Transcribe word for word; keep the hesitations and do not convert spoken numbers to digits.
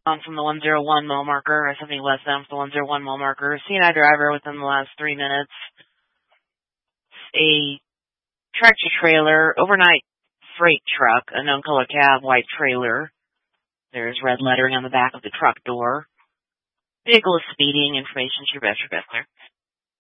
Um, from the one oh one mile marker, or something less than from the one oh one mile marker. C and I driver within the last three minutes. A tractor trailer, overnight freight truck, a known color cab, white trailer. There's red lettering on the back of the truck door. Vehicle is speeding. Information to your best, your best, clear.